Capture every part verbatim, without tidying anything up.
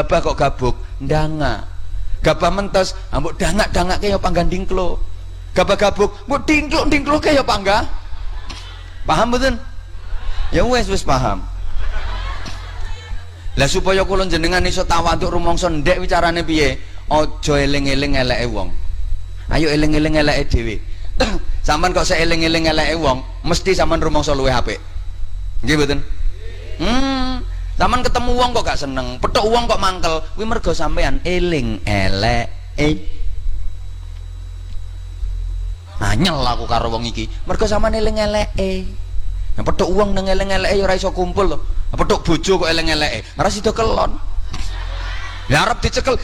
gabah kok gabuk ndanga, gabah mentes ambuk dangak-dangake ya panggan dingklo, gabah gabuk mbok dingkluk-dingkluke ya pangga. Paham mboten? Ya wis wis paham. Lah supaya kula jenengan iso tawaduk rumangsa ndek wicarane piye, aja eling-eling eleke wong. Ayo eling-eling eleke dhewe. Sampeyan kok seeling-eling eleke wong, mesti sampean rumangsa luwih apik. Nggih mboten? Hmm, sampean ketemu wong kok gak seneng, petuk wong kok mangkel, kuwi mergo sampean eling eleke. Anyel aku karo wong iki, mergo sampean eling eleke. Yang petuk wong nang eling-eleke ya ora iso kumpul lho. Petuk bojo kok eling-eleke, ora sida kelon. Ya arep dicekel.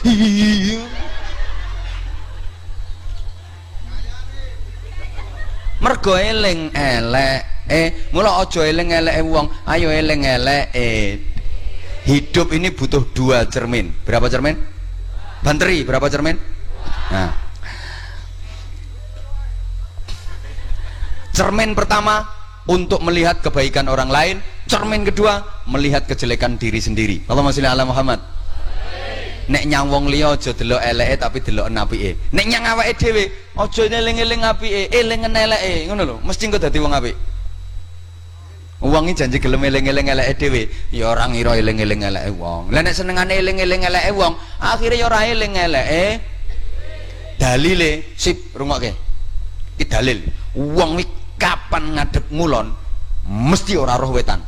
Mergo eling eleke, mula aja eling eleke wong, ayo eling eleke. Hidup ini butuh dua cermin. Berapa cermin? Banteri, berapa cermin? Nah. Cermin pertama untuk melihat kebaikan orang lain, cermin kedua melihat kejelekan diri sendiri. Allahumma sholli ala Muhammad. Nek nyang wong liya aja delok eleke tapi delok apike. Nek nyang awake dhewe aja eling-eling apike, eling eleke, ngono lho. Mesti engko dadi wong apik. Wong iki janji gelem eling-eling eleke dhewe, ya ora ngira eling-eling eleke wong. Lah nek senengane eling-eling eleke wong, akhire ya ora eling eleke. Dalile sip rungokke. Iki dalil. Wong iki kapan ngadep ngulon mesti ora roh wetan.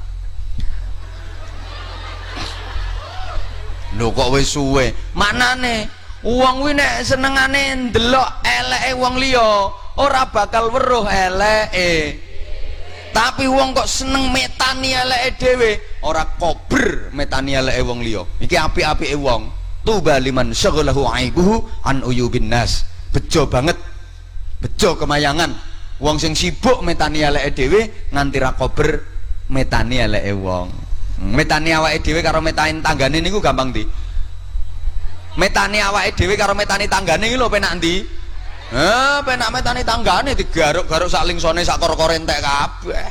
Lho kok wis suwe, maknane wong kuwi nek senengane ndelok eleke wong liya ora bakal weruh eleke. Tapi wong kok seneng metani eleke dhewe ora kober metani eleke wong liya. Iki apik-apike wong. Tuba liman syaghalahu aibuhu an uyubin nas. Bejo banget, bejo kemayangan wong sing sibuk metani eleke dhewe nganti ra kober metani eleke wong. Metani awake dhewe karo metani tanggane niku gampang ndi? Metani awake dhewe karo metani tanggane iki lho penak ndi? Eh, penak metani tanggane digaruk-garuk sak lingsone sak kor-kor entek kabeh.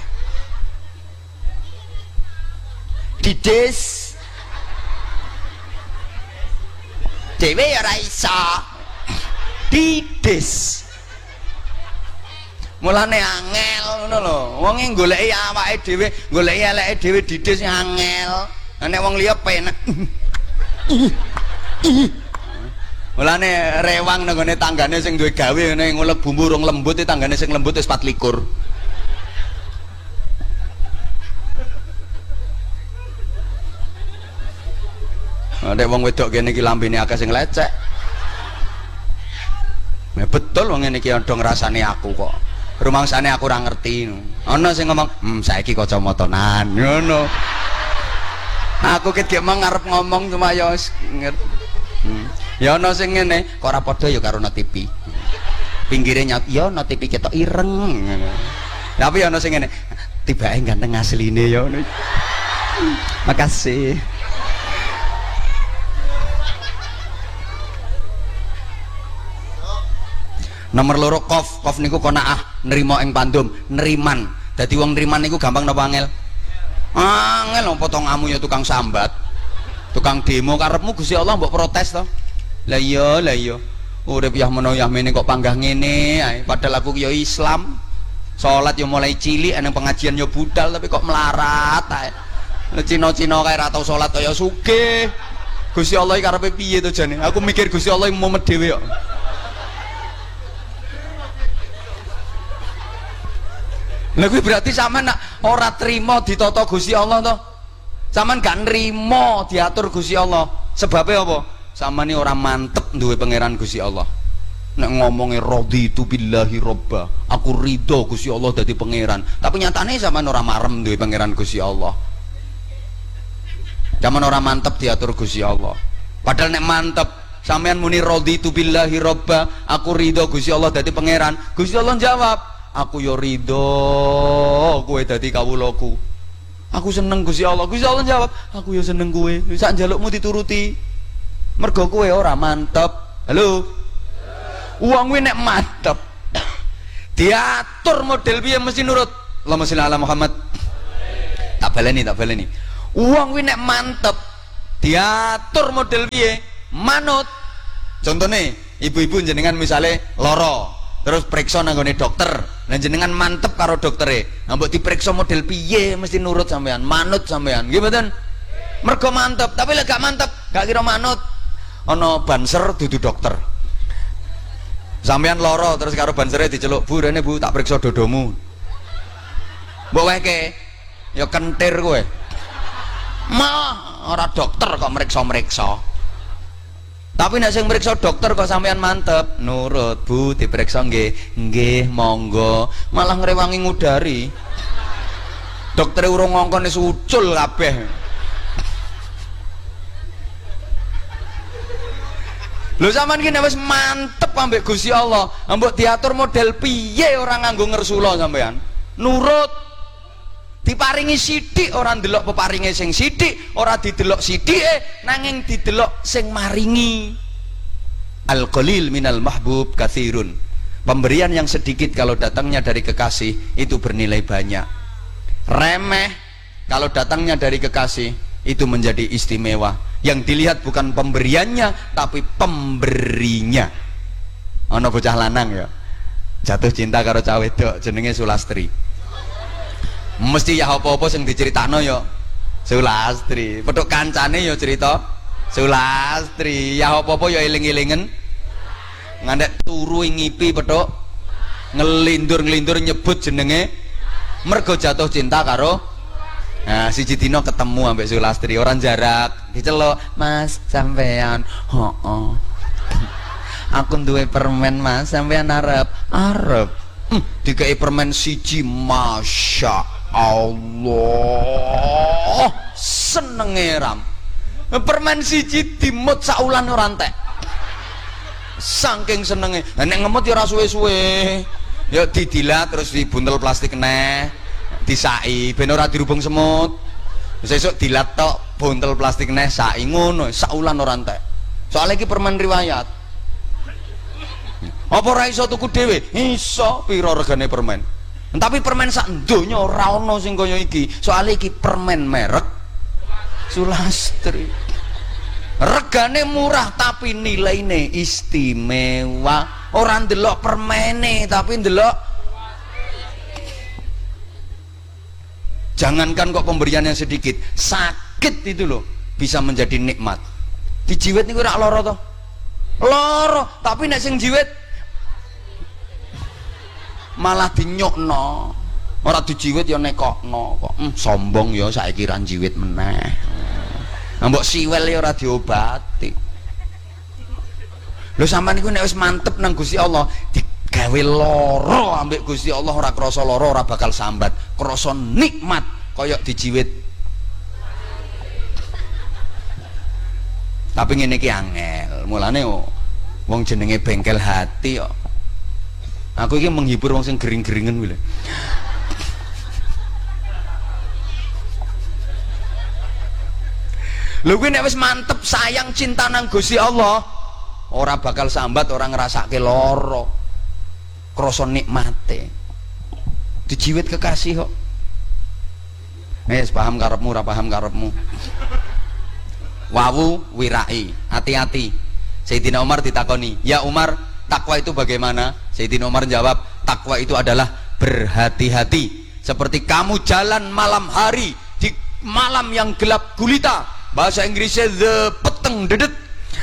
Dides. Dhewe ya ora iso. Dides. Mulane angel ngono lho. Wong e goleki awake dhewe, goleki eleke dhewe didis angel. Nek wong liya penak. Mulane rewang nang gone tanggane sing duwe gawe ngene ngulek bumbu rong lembut e tanggane sing lembut wis pat likur. Nek wong wedok kene iki lambene akeh sing lecek. Ya betul wong ngene iki ado ngrasani aku kok. Rumangsane aku ora ngerti. Ana sing ngomong, "Hmm, saiki kacamatanan." Ngono. Aku ket gek ngarep ngomong cuma ya ngerti. Hmm. Ya ana sing ngene, kok ora padha ya karo T V. Pinggire nyat, ya no T V ketok ireng. Tapi ana sing ngene, tibake ganteng asline ya ngono. Makasih. Nomor loro kof, kof niku qanaah, nerima ing pandum, neriman. Dadi wong neriman niku gampang napa angel? Angel wong potonganmu ya tukang sambat. Tukang demo karepmu Gusti Allah mbok protes to. Lah iya, lah iya. Urip yah meno yah mene kok panggah ngene ae. Padahal aku ya Islam. Salat ya mulai cilik, ana pengajian ya budal tapi kok melarat ae. Cina-cina kae ra tau salat kaya sugih. Gusti Allah iki karepe piye to jane? Aku mikir Gusti Allah mumet dhewe kok. Lha kuwi berarti sampean nak ora trima ditata Gusti Allah to. Sampean gak nrimo diatur Gusti Allah. Sebabnya apa? Sampean iki ora mantep duwe pangeran Gusti Allah. Nek ngomongnya raditu billahi robba, aku ridho Gusti Allah dadi pangeran. Tapi nyatane sampean ora marem duwe pangeran Gusti Allah. Sampean ora mantep diatur Gusti Allah. Padahal nek mantep sampean muni raditu billahi robba, aku ridho Gusti Allah dadi pangeran. Gusti Allah jawab, aku yo ridho kowe dadi kawulaku. Aku seneng Gusti Allah. Gusti Allah jawab, aku yo seneng kowe. Sak njalukmu dituruti. Mergo kowe ora mantep. Halo. Wong kuwi nek mantep diatur model piye mesti nurut. Allahumma sholli ala Muhammad. Tak baleni, tak baleni. Wong kuwi nek mantep diatur model piye manut. Contohnya ibu-ibu jenengan misalnya loro terus periksa nanggone dokter, dan jenengan mantep karo doktere, mbok diperiksa model piye mesti nurut sampean, manut sampean nggih mboten? Mergo mantep. Tapi lek gak mantep gak kira manut, ana banser dudu dokter, sampean loro terus karo bansere diceluk, "Bu, rene Bu, tak periksa dodomu." Mbok wehke ya kentir kowe. Mah ora dokter kok meriksa-meriksa. Tapi nek sing meriksa dokter kok sampean mantep, nurut, "Bu, diperiksa nggih." "Nggih, monggo." Malah ngrewangi ngudari. Doktere urung ngongkon wis ucul kabeh. Lho sampean ki nek wis mantep ambek Gusti Allah, mbok diatur model piye ora nganggo ngersula sampean. Nurut. Diparingi sithik ora ndelok peparinge sing sithik, ora didelok sithike nanging didelok sing maringi. Al-qalil minal mahbub katsirun. Pemberian yang sedikit kalau datangnya dari kekasih itu bernilai banyak. Remeh kalau datangnya dari kekasih itu menjadi istimewa. Yang dilihat bukan pemberiannya tapi pemberinya. Ana bocah lanang ya jatuh cinta karo cah wedok jenenge Sulastri. Mesti ya apa-apa sing diceritakno ya Sulastri, petuk kancane ya cerita Sulastri, ya apa-apa ya eling-elingen, ngandek turu ngipi petuk ngelindur-ngelindur nyebut jenenge, mergo jatuh cinta karo. Nah, siji dina ketemu ambek Sulastri, orang jarak diceluk, "Mas, sampean." "Heeh." "Aku duwe permen, Mas, sampean arep?" "Arep." Hmm, dikei permen siji, masya Allah, senenge ram. Permen siji dimut saulan ora entek. Saking senenge. Lah nek ngemut ya ora suwe-suwe. Ya didilat terus dibuntel plastik neh, disaki ben ora dirubung semut. Sesuk dilat tok, buntel plastik neh, saki ngono, saulan ora entek. Soale iki permen riwayat. Apa ora iso tuku dhewe? Iso. Pira regane permen? Tapi permen sak donya ora ana sing kaya iki. Soale iki permen merek Sulastri. Regane murah tapi nilaine istimewa. Ora ndelok permene tapi ndelok. Jangankan kok pemberian yang sedikit, sakit itu loh bisa menjadi nikmat. Dijiwit niku ora lara to? Lara, tapi nek sing jiwit malah dinyukno, ora dijiwit ya nekokno kok. Hmm, sombong ya saiki ra jiwit meneh. Mbok siwel ya ora diobati. Lho sampean niku nek wis mantep nang Gusti Allah, digawe lara ambek Gusti Allah ora krasa lara, ora bakal sambat, krasa nikmat kaya dijiwit. Tapi ngene iki angel. Mulane wong jenenge bengkel hati kok. Aku ini menghibur wong sing gering-geringen kuwi lho. Lho kuwi nek wis mantep sayang cinta nang Gusti Allah, ora bakal sambat, ora ngrasake lara. Krasa nikmate. Dijiwit kekasih kok. Wis paham karepmu, ora paham karepmu. Wawu wirai, hati-hati. Sayyidina Umar ditakoni, "Ya Umar, takwa itu bagaimana?" Sayyidina Umar jawab, "Takwa itu adalah berhati-hati seperti kamu jalan malam hari di malam yang gelap gulita." Bahasa Inggrisnya the peteng dedet.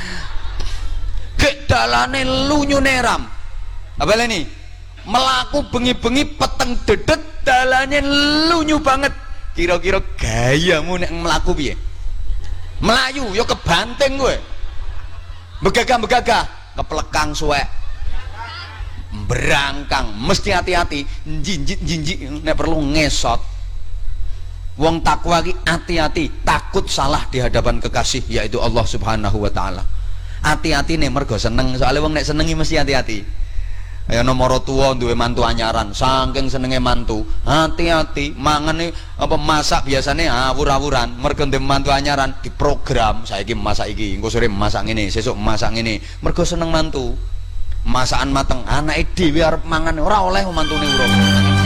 Ke dalane lunyu neram. Apa ini? Melaku bengi-bengi peteng dedet, dalane lunyu banget. Kira-kira gayamu nek melaku piye? Melayu yo kebanting kowe. Begagah-begagah, keplekang suwek. Berangkang, mesti hati-hati, jinjit-jinjit nek perlu ngesot. Wong takwa ki hati-hati, takut salah di hadapan kekasih yaitu Allah Subhanahu wa taala. Hati-hati nek mergo seneng, soalnya wong nek senengi mesti hati-hati. Ya nomor tua duwe mantu anyaran, saking senenge mantu, hati-hati mangane apa masak biasanya awur-awuran, mergo ndek mantu anyaran diprogram, saiki masak iki, engko sore masak ngene, sesuk masak ngene, mergo seneng mantu. Masakan mateng, anake dhewe arep mangan ora oleh mantune urung.